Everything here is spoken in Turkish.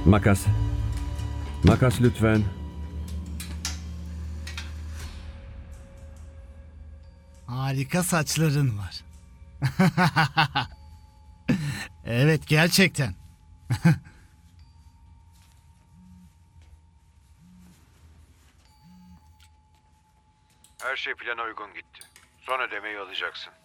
Makas. Makas lütfen. Harika saçların var. Evet, gerçekten. Her şey plana uygun gitti. Son ödemeyi alacaksın.